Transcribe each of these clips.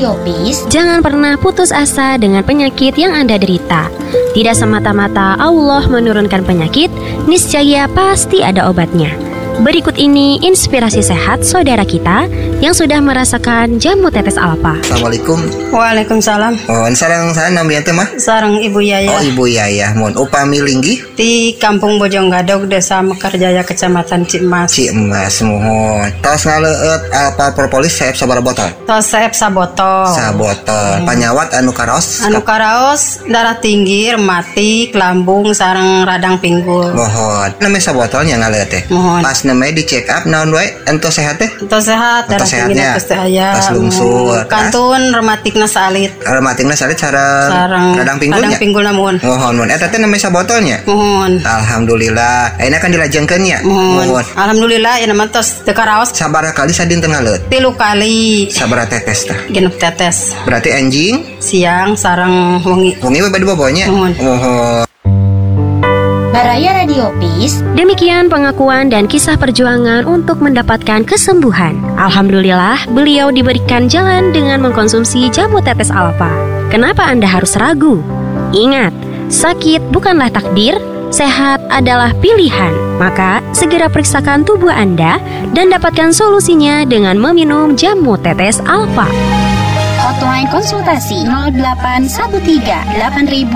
Radio Peace, jangan pernah putus asa dengan penyakit yang Anda derita. Tidak semata-mata Allah menurunkan penyakit, niscaya pasti ada obatnya. Berikut ini inspirasi sehat saudara kita yang sudah merasakan jamu tetes alfa. Assalamualaikum. Waalaikumsalam. Sareng saya namanya teh mah? Sareng Ibu Yaya. Oh, Ibu Yaya. Mun upami linggi Di Kampung Bojonggadog, Desa Mekarjaya, Kecamatan Cimas. Cimas mohon. Tos ngaleut alfa propolis saeb sabaraha botol? Tos saeb sabotol. Sabotol. Panyawat anu karaos? Anu karaos darah tinggi, rematik, lambung, sareng radang pinggul. Mohon. Namanya sabotolnya ngaleut teh. Mohon. Pas namanya di check up naon wae ento sehat teh? Tos sehat, darah tinggi geus teh aya. Tas lungsur. Kantun rematikna salit. Rematikna salit sareng radang pinggulnya. Radang pinggulna mohon. Mohon. Eta teh namanya sabotolnya? Mohon. Alhamdulillah. Ayeuna kan dilajengkeun nya. Mohon. Alhamdulillah ya nama tos teu karaos. Sabaraha kali sadinten ngaleut? 3 kali. Sabaraha tetes tah? Genep tetes. Berarti anjing Siang sareng wengi. wengi we bade bobonya. Mohon. Mohon. Baraya Radio Peace, Demikian pengakuan dan kisah perjuangan untuk mendapatkan kesembuhan. Alhamdulillah, beliau diberikan jalan dengan mengkonsumsi jamu tetes alfa. Kenapa Anda harus ragu? Ingat, sakit bukanlah takdir, sehat adalah pilihan. Maka, segera periksakan tubuh Anda dan dapatkan solusinya dengan meminum jamu tetes alfa. hotline konsultasi 0813 8000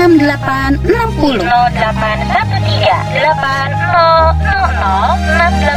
6860 0813 8000 6860.